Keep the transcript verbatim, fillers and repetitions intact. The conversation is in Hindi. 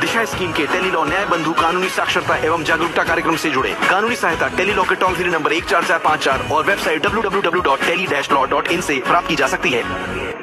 दिशा स्कीम के टेलीलॉ न्याय बंधु कानूनी साक्षरता एवं जागरूकता कार्यक्रम से जुड़े। कानूनी सहायता टेलीलॉ के टोल फ्री नंबर एक चार चार पाँच चार और website W W W dot tele dash law dot in से प्राप्त की जा सकती है।